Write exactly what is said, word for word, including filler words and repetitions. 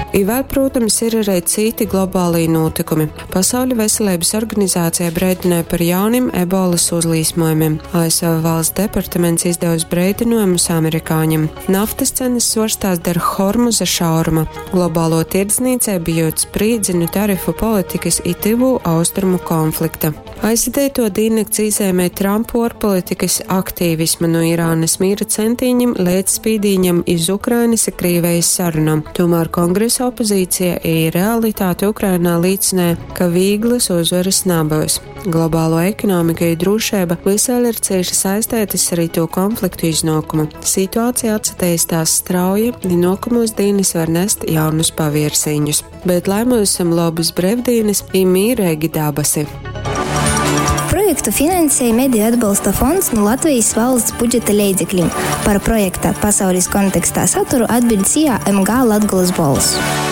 I vēl, protams, ir arī citi globālī notikumi. Pasaules veselības organizācija brēdināja par jauniem ebolas uzlīsmojumiem. A S V valsts departaments izdevusi brēdinājumus amerikāņiem. Naftas cenas svārstās der Hormuza šauruma. Globālo tirdzniecību bijot sprīdzinu tarifu politikas itivu austrumu konflikta. Aizsēdēto dīnekts izēmē Trumpu ārpolitikas aktīvismu no Irānas mīra centīņiem līdz spīdīņam iz Ukrainas a Krīvejas sarunam. Tomēr kongresa opozīcija i realitāte Ukrainā līdzinē, ka vīglas uzvaras nabavas. Globālo ekonomiku i drūšība visēl ir cieši saistētas arī to konfliktu iznākumu. Situācija atsatīstās strauji, nākamos dīnis var nest jaunus paviersīņus. Bet lai mums esam labas brevdīnis i mīrēgi dabasi. Projektu finansēja Mediju atbalsta fonds no Latvijas valsts budžeta līdzekļiem. Par projekta pasaules kontekstā saturu atbild C I A M G Latgolas balss.